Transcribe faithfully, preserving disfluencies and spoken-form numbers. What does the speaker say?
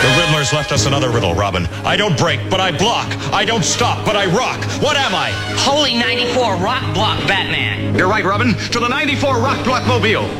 The Riddler's left us another riddle, Robin. I don't break, but I block. I don't stop, but I rock. What am I? Holy ninety-four Rock Block Batman. You're right, Robin. To the ninety-four Rock Block Mobile.